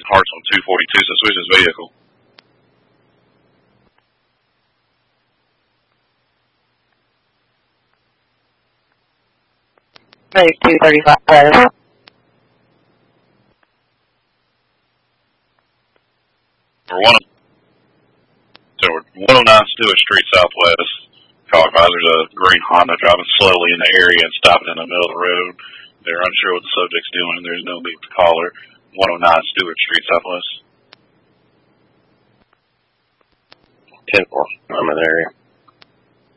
parts on 242, so switch his vehicle. Move 235 West. We're 109 Stewart Street Southwest. Call advisors a green Honda driving slowly in the area and stopping in the middle of the road. They're unsure what the subject's doing, and there's no need to call her. 109 Stewart Street Southwest. 10-4. I'm in the area.